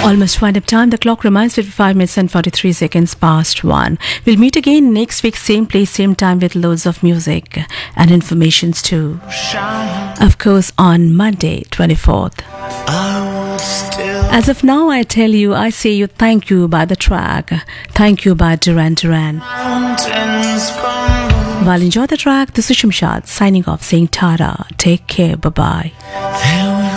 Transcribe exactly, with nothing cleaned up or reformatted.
Almost wind up time. The clock reminds fifty-five minutes and forty-three seconds past one. We'll meet again next week, same place, same time, with loads of music and informations too. Of course, on Monday, twenty-fourth. As of now, I tell you, I say you thank you by the track. Thank you by Duran Duran. While enjoy the track, this is Shamshad signing off, saying Tara. Take care. Bye-bye.